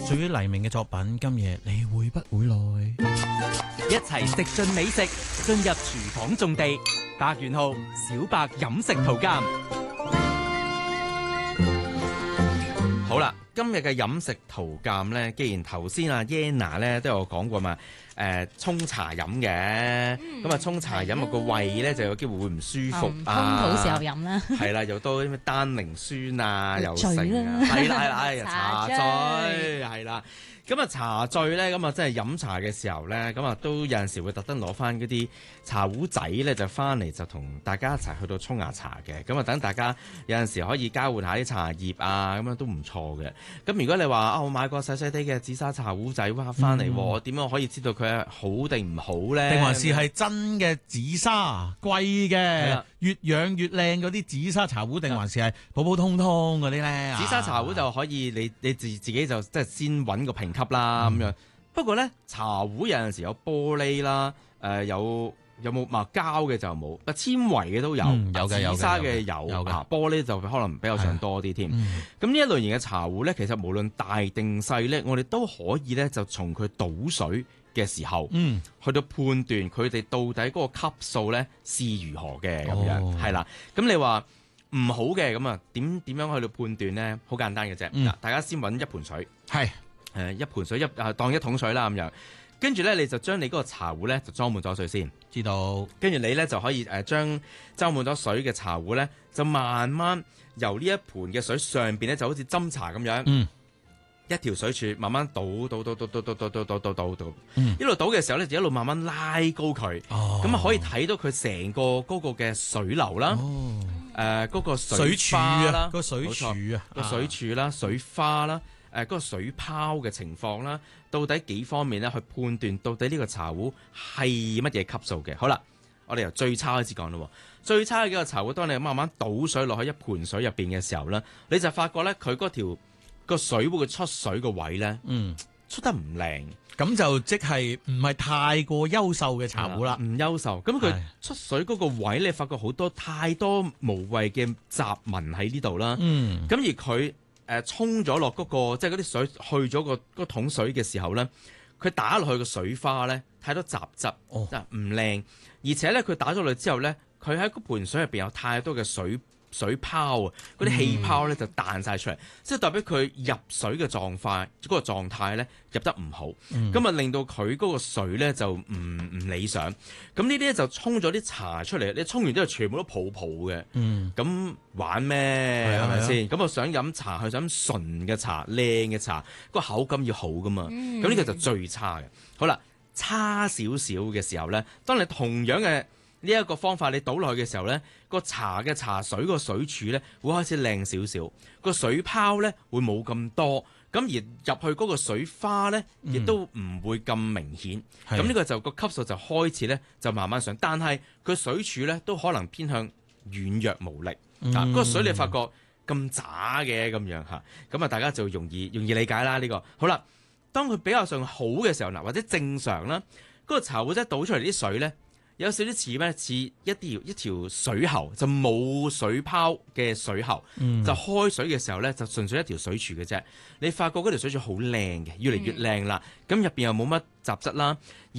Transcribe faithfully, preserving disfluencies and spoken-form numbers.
屬於黎明嘅作品，今夜你會不會來？ 一齊食盡美食，進入廚房種地。白元浩、小白飲食圖鑑。 好啦，今日嘅飲食圖鑑呢，既然頭先阿 Yana 咧都有講過嘛，誒、呃、沖茶飲嘅，咁啊沖茶飲啊個胃呢就有機會會唔舒服啊， 通肚時候飲啦， 係啦，又多啲咩單寧酸啊，又醉剩啊， 啦係啦係啦，哎呀茶茶醉係啦。咁啊茶醉咧，咁啊即係飲茶嘅時候咧，咁啊都有陣時會特登攞翻嗰啲茶壺仔咧，就翻嚟就同大家一齊去到沖下茶嘅。咁啊等大家有陣時可以交換下啲茶葉啊，咁樣都唔錯嘅。咁如果你話啊，我買個細細啲嘅紫砂茶壺仔哇翻嚟，我點樣可以知道佢係好定唔好咧？ 定還是係真嘅紫砂貴嘅，越養越靚嗰啲紫砂茶壺，定還是係普普通通嗰啲咧？ 紫砂茶壺就可以你你自自己就即係先揾個評級啦咁、嗯、樣。不過咧茶壺有陣時有玻璃啦，誒、呃、有有冇墨膠嘅就冇，啊纖維嘅都有， 嗯、有嘅紫砂嘅有， 有嘅、 啊、玻璃就可能比較上多啲添。咁呢、嗯、一類型嘅茶壺咧，其實無論大定細咧，我哋都可以咧就從佢倒水嘅時候，嗯，去到判斷佢哋到底嗰個級數咧是如何嘅咁樣，係啦、哦。咁你話唔好嘅咁啊，點點樣去到判斷咧？好簡單嘅啫。嗱、嗯，大家先揾一盆水，係誒一盆水一啊當一桶水啦咁樣，跟住咧你就將你嗰個茶壺咧就裝滿咗水先，知道？跟住你咧就可以誒將裝滿咗水嘅茶壺咧，就慢慢由呢一盆嘅水上邊咧就好似斟茶咁樣。嗯。一條水柱慢慢倒倒倒倒倒倒倒倒倒倒倒倒，一路倒嘅時候咧，就一路慢慢拉高佢，咁啊、哦、可以睇到佢成個嗰個嘅水流啦，誒嗰、哦呃嗰個水花啦，個水柱啊，個水柱啦，水花啦，誒、呃、嗰、嗰個水泡嘅情況啦，到底幾方面咧去判斷到底呢個茶壺係乜嘢級數嘅？好啦，我哋由最差開始講咯。最差嘅幾個茶壺，當你慢慢倒水落去一盆水入邊嘅時候咧，你就發覺咧佢嗰條個水壺嘅出水個位咧，嗯，出得唔靚，咁就即係唔係太過優秀嘅茶壺啦，唔優秀。咁佢出水嗰個位咧，你發覺好多太多無謂嘅雜紋喺呢度啦，嗯，咁而佢誒沖咗落嗰個即係嗰啲水去咗個嗰桶水嘅時候咧，佢打落去個水花咧太多雜質，哦，唔靚，而且咧佢打咗落去之後咧，佢喺嗰盆水入邊有太多嘅水。水泡啊，嗰啲氣泡咧就彈晒出嚟，即係代表佢入水嘅狀態，嗰個狀態咧入得唔好，咁啊、嗯、令到佢嗰個水咧就唔唔理想。咁呢啲咧就沖咗啲茶出嚟，你沖完之後全部都泡泡嘅，咁、嗯、玩咩？係咪先？咁我想飲茶，係想純嘅茶、靚嘅茶，個口感要好噶嘛。咁呢、嗯、個就最差嘅。好啦，差少少嘅時候咧，當你同樣嘅呢一個方法你倒落去嘅時候呢，個茶嘅茶水個水柱呢會開始靚少少，個水泡呢會冇咁多，咁而入去嗰個水花呢亦都唔會咁明顯。咁呢、嗯、個就個級數就開始呢就慢慢上，但係佢水柱呢都可能偏向軟弱無力。嗯、啊，嗰、嗰個水你發覺咁渣嘅咁樣嚇，咁啊大家就容易容易理解啦呢、呢個。好啦，當佢比較上好嘅時候嗱，或者正常啦，嗰、嗰個茶壺仔倒出嚟啲水呢，有少少似咩？似一條一條水喉，就冇水泡嘅水喉，嗯、就開水嘅時候咧，就純粹一條水柱嘅啫。你發覺嗰條水柱好靚嘅，越嚟越靚啦。咁入邊又冇乜雜質啦。